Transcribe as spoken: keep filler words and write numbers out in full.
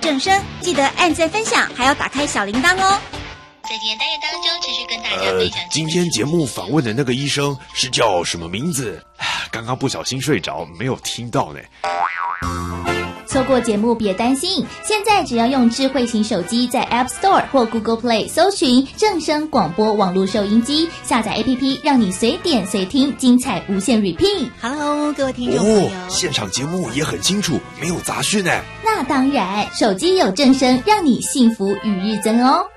正声，记得按赞分享，还要打开小铃铛哦。 在今天单元当中，持续跟大家分享、 呃。今天节目访问的那个医生是叫什么名字？刚刚不小心睡着，没有听到呢。 错过节目别担心，现在只要用智慧型手机在 App Store 或 Google Play 搜寻正声广播网络收音机，下载 A P P， 让你随点随听，精彩无限 repeat。 Hello， 各位听众朋友， 哦，现场节目也很清楚，没有杂讯呢。 那当然，手机有正声，让你幸福与日增哦。